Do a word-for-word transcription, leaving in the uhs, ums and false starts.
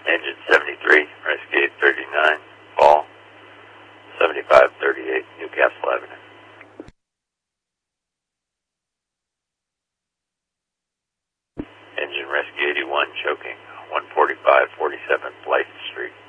Engine seventy-three, Rescue eight thirty-nine, fall, seventy-five thirty-eight, Newcastle Avenue. Engine Rescue eighty-one, choking, one forty-five forty-seven Blythe Street.